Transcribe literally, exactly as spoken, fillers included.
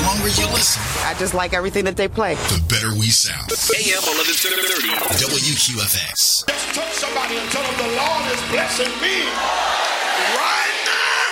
longer you listen, I just like everything that they play. the better we sound. A M eleven thirty, W Q F X. Just touch somebody and tell them the Lord is blessing me.